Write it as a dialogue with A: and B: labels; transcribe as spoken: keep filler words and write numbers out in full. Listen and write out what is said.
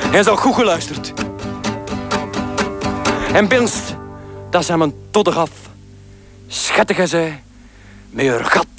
A: Hij zal goed geluisterd. En binst, dat zijn mijn todder af. Schattige zij, met haar gat